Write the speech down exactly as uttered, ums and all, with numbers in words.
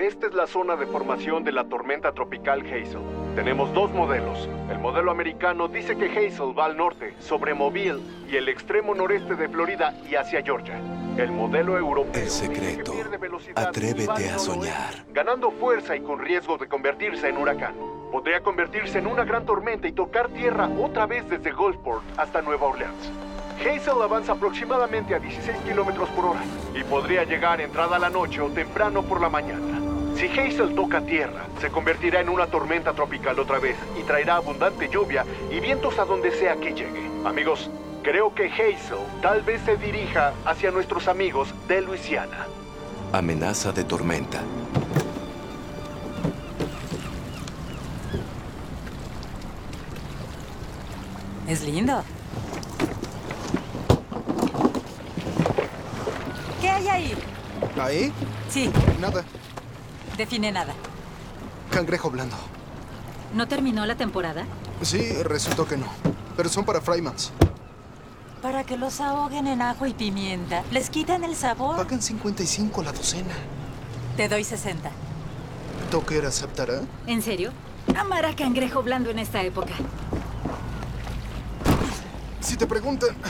esta es la zona de formación de la tormenta tropical Hazel. Tenemos dos modelos. El modelo americano dice que Hazel va al norte, sobre Mobile y el extremo noreste de Florida y hacia Georgia. El modelo europeo El dice que secreto. pierde velocidad y va Atrévete al a noroeste, soñar. ganando fuerza y con riesgo de convertirse en huracán. Podría convertirse en una gran tormenta y tocar tierra otra vez desde Gulfport hasta Nueva Orleans. Hazel avanza aproximadamente a dieciséis kilómetros por hora y podría llegar entrada la noche o temprano por la mañana. Si Hazel toca tierra, se convertirá en una tormenta tropical otra vez y traerá abundante lluvia y vientos a donde sea que llegue. Amigos, creo que Hazel tal vez se dirija hacia nuestros amigos de Luisiana. Amenaza de tormenta. Es lindo. ¿Qué hay ahí? ¿Ahí? Sí, Nada. define nada. Cangrejo blando. ¿No terminó la temporada? Sí, resultó que no. Pero son para Frymans. Para que los ahoguen en ajo y pimienta. ¿Les quitan el sabor? Pagan cincuenta y cinco la docena. Te doy sesenta. ¿Toker aceptará? ¿En serio? Amará cangrejo blando en esta época. Si te preguntan,